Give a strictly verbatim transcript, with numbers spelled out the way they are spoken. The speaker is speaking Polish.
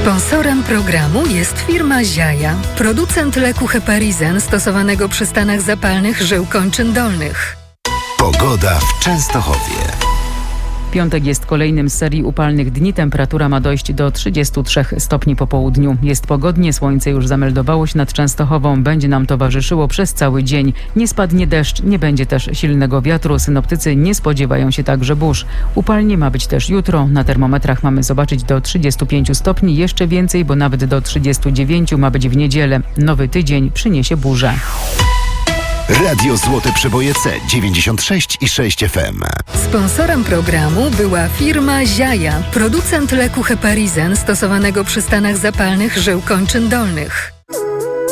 Sponsorem programu jest firma Ziaja, producent leku Heparizen stosowanego przy stanach zapalnych żył kończyn dolnych. Pogoda w Częstochowie. Piątek jest kolejnym z serii upalnych dni. Temperatura ma dojść do trzydziestu trzech stopni po południu. Jest pogodnie, słońce już zameldowało się nad Częstochową. Będzie nam towarzyszyło przez cały dzień. Nie spadnie deszcz, nie będzie też silnego wiatru. Synoptycy nie spodziewają się także burz. Upalnie ma być też jutro. Na termometrach mamy zobaczyć do trzydziestu pięciu stopni. Jeszcze więcej, bo nawet do trzydziestu dziewięciu ma być w niedzielę. Nowy tydzień przyniesie burzę. Radio Złote Przeboje C dziewięćdziesiąt sześć i sześć F M. Sponsorem programu była firma Ziaja, producent leku Heparizen stosowanego przy stanach zapalnych żył kończyn dolnych.